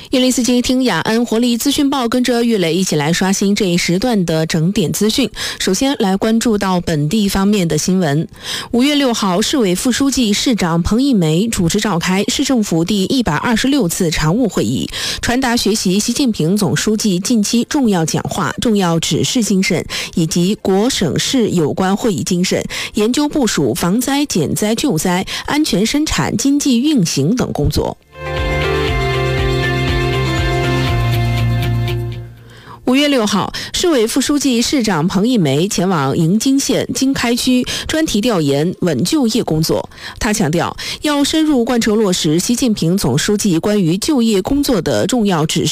104听雅安活力资讯报，跟着玉磊一起来刷新这一时段的整点资讯。首先来关注到本地方面的新闻。5月6号，市委副书记、市长彭一梅主持召开市政府第126次常务会议，传达学习习近平总书记近期重要讲话、重要指示精神以及国省市有关会议精神，研究部署防灾、减灾、救灾、安全生产、经济运行等工作。5月6号，市委副书记、市长彭一梅前往营京县经开区专题调研稳就业工作。他强调，要深入贯彻落实习近平总书记关于就业工作的重要指